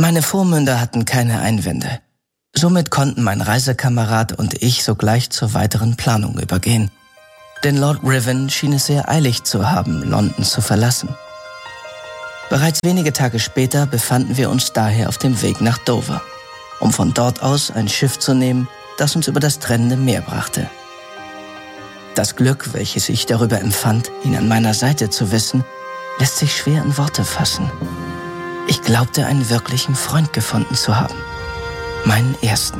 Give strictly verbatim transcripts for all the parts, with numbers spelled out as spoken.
Meine Vormünder hatten keine Einwände. Somit konnten mein Reisekamerad und ich sogleich zur weiteren Planung übergehen. Denn Lord Riven schien es sehr eilig zu haben, London zu verlassen. Bereits wenige Tage später befanden wir uns daher auf dem Weg nach Dover, um von dort aus ein Schiff zu nehmen, das uns über das trennende Meer brachte. Das Glück, welches ich darüber empfand, ihn an meiner Seite zu wissen, lässt sich schwer in Worte fassen. Ich glaubte, einen wirklichen Freund gefunden zu haben. Meinen ersten.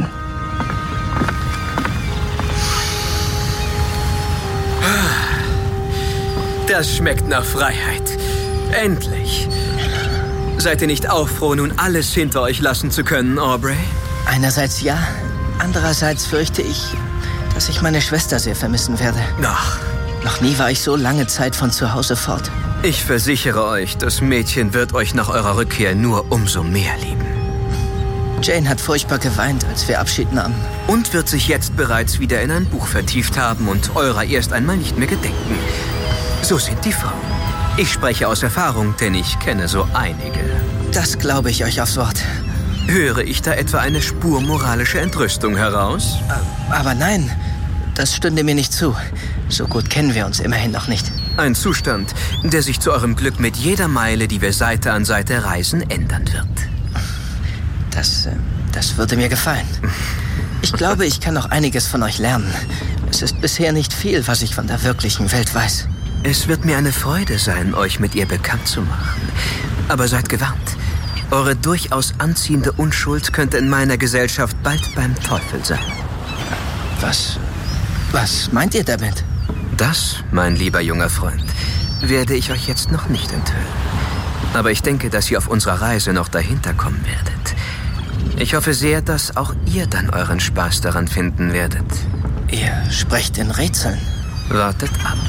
Das schmeckt nach Freiheit. Endlich. Seid ihr nicht auch froh, nun alles hinter euch lassen zu können, Aubrey? Einerseits ja, andererseits fürchte ich, dass ich meine Schwester sehr vermissen werde. Ach. Noch nie war ich so lange Zeit von zu Hause fort. Ich versichere euch, das Mädchen wird euch nach eurer Rückkehr nur umso mehr lieben. Jane hat furchtbar geweint, als wir Abschied nahmen. Und wird sich jetzt bereits wieder in ein Buch vertieft haben und eurer erst einmal nicht mehr gedenken. So sind die Frauen. Ich spreche aus Erfahrung, denn ich kenne so einige. Das glaube ich euch aufs Wort. Höre ich da etwa eine Spur moralische Entrüstung heraus? Aber nein, das stünde mir nicht zu. So gut kennen wir uns immerhin noch nicht. Ein Zustand, der sich zu eurem Glück mit jeder Meile, die wir Seite an Seite reisen, ändern wird. Das, das würde mir gefallen. Ich glaube, ich kann noch einiges von euch lernen. Es ist bisher nicht viel, was ich von der wirklichen Welt weiß. Es wird mir eine Freude sein, euch mit ihr bekannt zu machen. Aber seid gewarnt. Eure durchaus anziehende Unschuld könnte in meiner Gesellschaft bald beim Teufel sein. Was, was meint ihr damit? Das, mein lieber junger Freund, werde ich euch jetzt noch nicht enthüllen. Aber ich denke, dass ihr auf unserer Reise noch dahinter kommen werdet. Ich hoffe sehr, dass auch ihr dann euren Spaß daran finden werdet. Ihr sprecht in Rätseln. Wartet ab.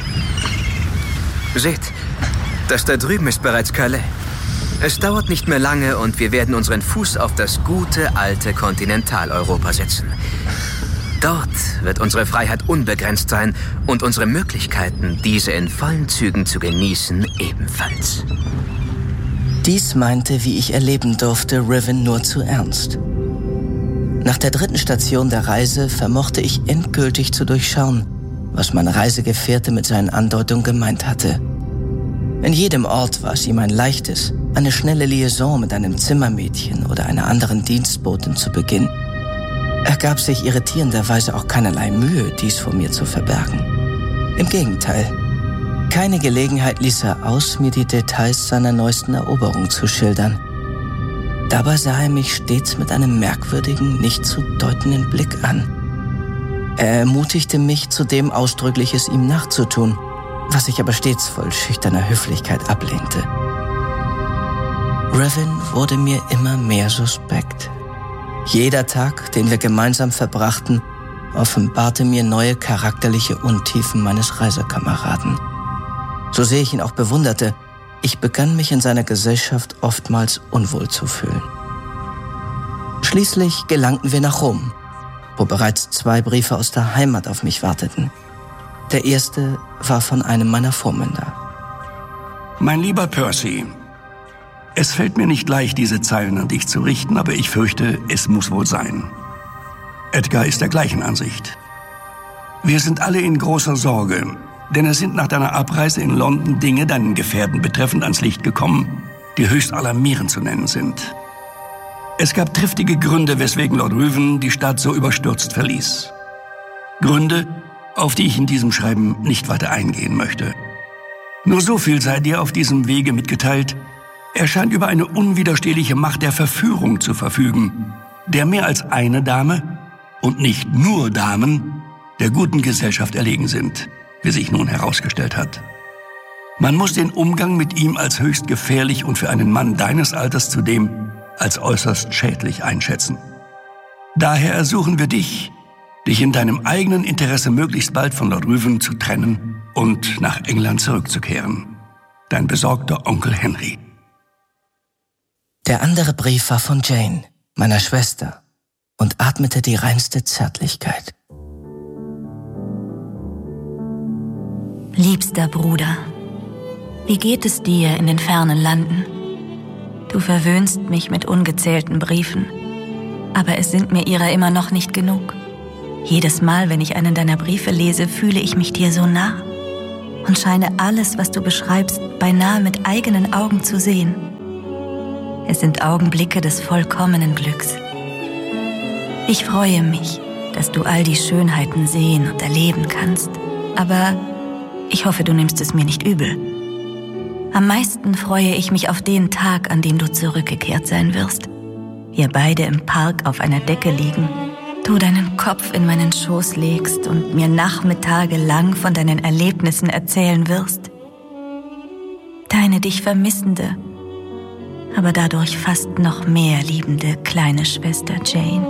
Seht, das da drüben ist bereits Calais. Es dauert nicht mehr lange und wir werden unseren Fuß auf das gute, alte Kontinentaleuropa setzen. Dort wird unsere Freiheit unbegrenzt sein und unsere Möglichkeiten, diese in vollen Zügen zu genießen, ebenfalls. Dies meinte, wie ich erleben durfte, Riven nur zu ernst. Nach der dritten Station der Reise vermochte ich endgültig zu durchschauen, was mein Reisegefährte mit seinen Andeutungen gemeint hatte. In jedem Ort war es ihm ein leichtes, eine schnelle Liaison mit einem Zimmermädchen oder einer anderen Dienstbotin zu beginnen. Er gab sich irritierenderweise auch keinerlei Mühe, dies vor mir zu verbergen. Im Gegenteil, keine Gelegenheit ließ er aus, mir die Details seiner neuesten Eroberung zu schildern. Dabei sah er mich stets mit einem merkwürdigen, nicht zu deutenden Blick an. Er ermutigte mich, zudem Ausdrückliches ihm nachzutun, was ich aber stets voll schüchterner Höflichkeit ablehnte. Riven wurde mir immer mehr suspekt. Jeder Tag, den wir gemeinsam verbrachten, offenbarte mir neue charakterliche Untiefen meines Reisekameraden. So sehr ich ihn auch bewunderte, ich begann mich in seiner Gesellschaft oftmals unwohl zu fühlen. Schließlich gelangten wir nach Rom, wo bereits zwei Briefe aus der Heimat auf mich warteten. Der erste war von einem meiner Vormünder. Mein lieber Percy, es fällt mir nicht leicht, diese Zeilen an dich zu richten, aber ich fürchte, es muss wohl sein. Edgar ist der gleichen Ansicht. Wir sind alle in großer Sorge, denn es sind nach deiner Abreise in London Dinge, deinen Gefährten betreffend, ans Licht gekommen, die höchst alarmierend zu nennen sind. Es gab triftige Gründe, weswegen Lord Riven die Stadt so überstürzt verließ. Gründe, auf die ich in diesem Schreiben nicht weiter eingehen möchte. Nur so viel sei dir auf diesem Wege mitgeteilt: Er scheint über eine unwiderstehliche Macht der Verführung zu verfügen, der mehr als eine Dame und nicht nur Damen der guten Gesellschaft erlegen sind, wie sich nun herausgestellt hat. Man muss den Umgang mit ihm als höchst gefährlich und für einen Mann deines Alters zudem als äußerst schädlich einschätzen. Daher ersuchen wir dich, dich in deinem eigenen Interesse möglichst bald von Lord Riven zu trennen und nach England zurückzukehren. Dein besorgter Onkel Henry. Der andere Brief war von Jane, meiner Schwester, und atmete die reinste Zärtlichkeit. Liebster Bruder, wie geht es dir in den fernen Landen? Du verwöhnst mich mit ungezählten Briefen, aber es sind mir ihrer immer noch nicht genug. Jedes Mal, wenn ich einen deiner Briefe lese, fühle ich mich dir so nah und scheine alles, was du beschreibst, beinahe mit eigenen Augen zu sehen. Es sind Augenblicke des vollkommenen Glücks. Ich freue mich, dass du all die Schönheiten sehen und erleben kannst, aber ich hoffe, du nimmst es mir nicht übel. Am meisten freue ich mich auf den Tag, an dem du zurückgekehrt sein wirst. Wir beide im Park auf einer Decke liegen, du deinen Kopf in meinen Schoß legst und mir Nachmittage lang von deinen Erlebnissen erzählen wirst. Deine dich vermissende, aber dadurch fast noch mehr liebende kleine Schwester Jane.